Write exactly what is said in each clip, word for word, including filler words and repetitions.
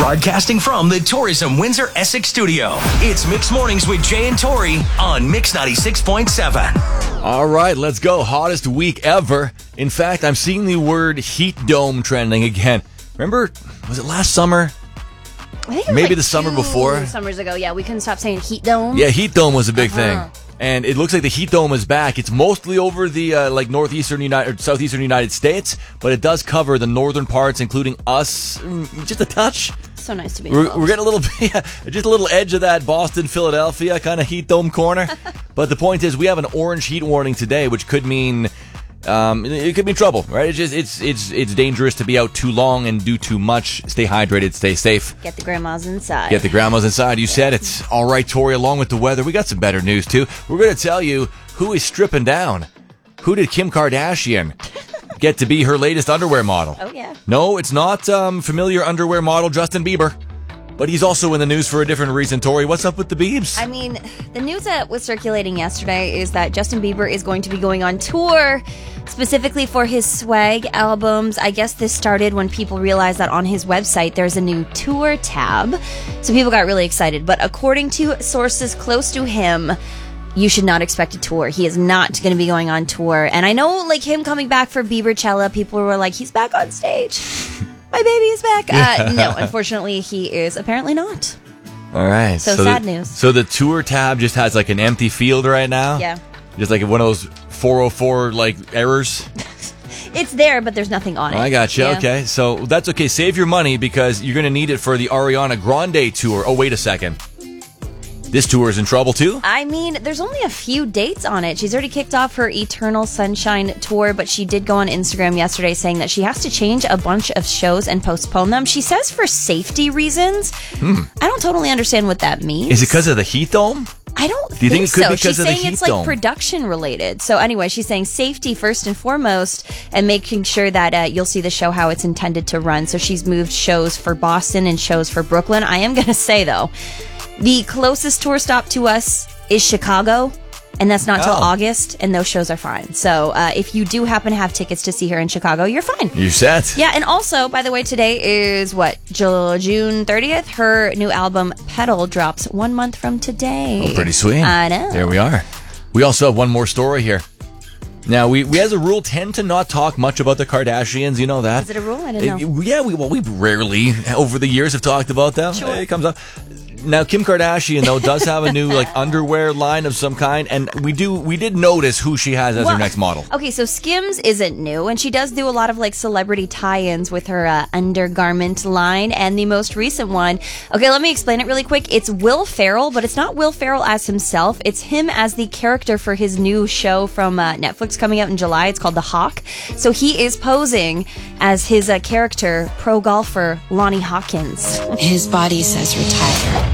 Broadcasting from the Tourism Windsor Essex studio, it's Mix Mornings with Jay and Tori on Mix ninety-six point seven. All right, let's go. Hottest week ever. In fact, I'm seeing the word heat dome trending again. Remember, was it last summer? I think it was Maybe like the summer two before. Summers ago, yeah. We couldn't stop saying heat dome. Yeah, heat dome was a big Uh-huh. thing. And it looks like the heat dome is back. It's mostly over the uh, like northeastern United, or southeastern United States, but it does cover the northern parts, including us, mm, just a touch. So nice to be We're, involved. we're getting a little, yeah, just a little edge of that Boston, Philadelphia kind of heat dome corner. But the point is, we have an orange heat warning today, which could mean um, it could mean trouble, right? It's just it's it's it's dangerous to be out too long and do too much. Stay hydrated, stay safe. Get the grandmas inside. Get the grandmas inside. You said it. All right, Tori, along with the weather, we got some better news, too. We're going to tell you who is stripping down. Who did Kim Kardashian get to be her latest underwear model? Oh, yeah. No, it's not um, familiar underwear model Justin Bieber. But he's also in the news for a different reason. Tori, what's up with the Biebs? I mean, the news that was circulating yesterday is that Justin Bieber is going to be going on tour specifically for his swag albums. I guess this started when people realized that on his website there's a new tour tab. So people got really excited. But according to sources close to him, you should not expect a tour. He is not going to be going on tour. And I know, like, him coming back for Bieberchella, people were like, he's back on stage. My baby is back. Uh, no, unfortunately, he is apparently not. All right. So, so sad the, news. So the tour tab just has like an empty field right now? Yeah. Just like one of those four oh four like errors? It's there, but there's nothing on it. I got you. Yeah. Okay. So that's okay. Save your money because you're going to need it for the Ariana Grande tour. Oh, wait a second. This tour is in trouble too? I mean, there's only a few dates on it. She's already kicked off her Eternal Sunshine tour, but she did go on Instagram yesterday saying that she has to change a bunch of shows and postpone them. She says for safety reasons. Hmm. I don't totally understand what that means. Is it because of the heat dome? I don't Do you think, think it could so. be because She's of the saying heat it's like dome? production related. So anyway, she's saying safety first and foremost and making sure that uh, you'll see the show how it's intended to run. So she's moved shows for Boston and shows for Brooklyn. I am going to say, though, the closest tour stop to us is Chicago, and that's not till Oh. August, and those shows are fine. So uh, if you do happen to have tickets to see her in Chicago, you're fine. You're set. Yeah, and also, by the way, today is, what, Ju- June thirtieth? Her new album, Petal, drops one month from today. Oh, pretty sweet. I know. There we are. We also have one more story here. Now, we, we as a rule tend to not talk much about the Kardashians. You know that. Is it a rule? I didn't know. It- yeah, we well, we rarely over the years have talked about them. Sure. It comes up. Now, Kim Kardashian, though, does have a new like underwear line of some kind, and we do we did notice who she has as Well, her next model. Okay, so Skims isn't new, and she does do a lot of like celebrity tie-ins with her uh, undergarment line. And the most recent one, okay, let me explain it really quick. It's Will Ferrell, but it's not Will Ferrell as himself. It's him as the character for his new show from uh, Netflix coming out in July. It's called The Hawk. So he is posing as his uh, character, pro golfer Lonnie Hawkins. His body says retire.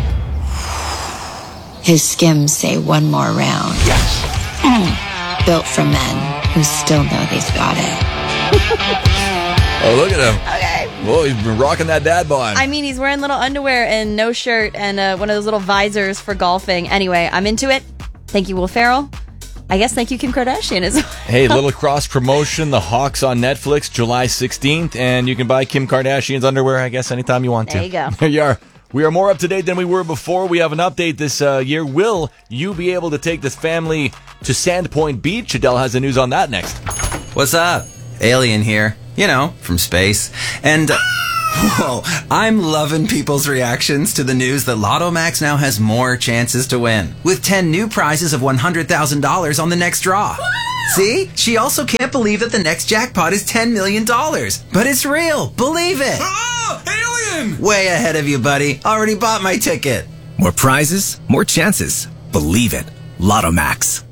His skims say one more round. Yes. Built for men who still know they've got it. Oh, look at him! Okay. Whoa, he's been rocking that dad bod. I mean, he's wearing little underwear and no shirt and uh, one of those little visors for golfing. Anyway, I'm into it. Thank you, Will Ferrell. I guess thank you, Kim Kardashian as well. Hey, little cross promotion. The Hawks on Netflix, July sixteenth, and you can buy Kim Kardashian's underwear, I guess, anytime you want to. There you go. There you are. We are more up to date than we were before. We have an update this uh, year. Will you be able to take this family to Sandpoint Beach? Adele has the news on that next. What's up? Alien here. You know, from space. And, uh, whoa, I'm loving people's reactions to the news that Lotto Max now has more chances to win, with ten new prizes of one hundred thousand dollars on the next draw. See? She also can't believe that the next jackpot is ten million dollars. But it's real. Believe it. Oh, alien! Way ahead of you, buddy. Already bought my ticket. More prizes, more chances. Believe it. Lotto Max.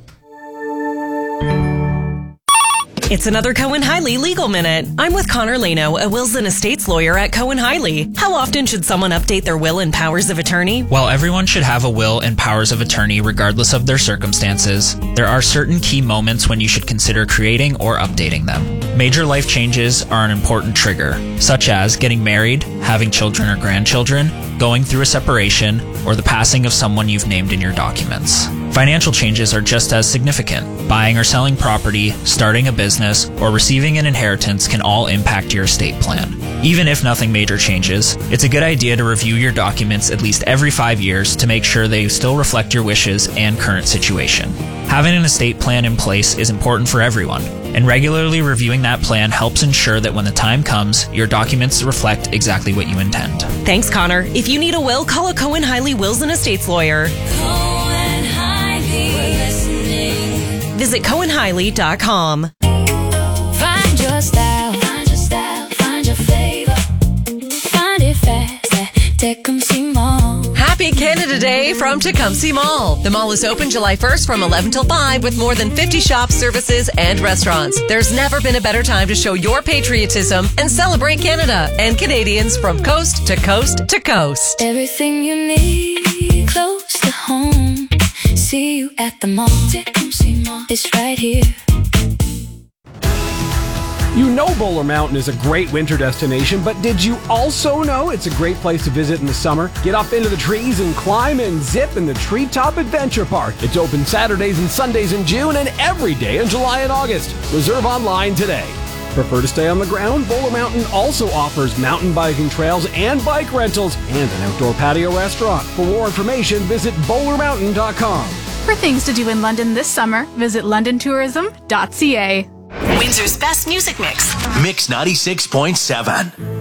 It's another Cohen Hiley Legal Minute. I'm with Connor Lano, a wills and estates lawyer at Cohen Hiley. How often should someone update their will and powers of attorney? While everyone should have a will and powers of attorney regardless of their circumstances, there are certain key moments when you should consider creating or updating them. Major life changes are an important trigger, such as getting married, having children or grandchildren, going through a separation, or the passing of someone you've named in your documents. Financial changes are just as significant. Buying or selling property, starting a business, or receiving an inheritance can all impact your estate plan. Even if nothing major changes, it's a good idea to review your documents at least every five years to make sure they still reflect your wishes and current situation. Having an estate plan in place is important for everyone, and regularly reviewing that plan helps ensure that when the time comes, your documents reflect exactly what you intend. Thanks, Connor. If you need a will, call a Cohen-Hiley Wills and Estates lawyer. Visit Cohen Hiley dot com. Find your style, find your style, find your flavor. Find it fast at Tecumseh Mall. Happy Canada Day from Tecumseh Mall. The mall is open July first from eleven till five with more than fifty shops, services, and restaurants. There's never been a better time to show your patriotism and celebrate Canada and Canadians from coast to coast to coast. Everything you need close to home. See you at the mall. Tecumseh Mall. It's right here. You know Bowler Mountain is a great winter destination, but did you also know it's a great place to visit in the summer? Get up into the trees and climb and zip in the Treetop Adventure Park. It's open Saturdays and Sundays in June and every day in July and August. Reserve online today. Prefer to stay on the ground? Bowler Mountain also offers mountain biking trails and bike rentals and an outdoor patio restaurant. For more information, visit bowler mountain dot com. For things to do in London this summer, visit london tourism dot c a. Windsor's best music mix. Mix ninety-six point seven.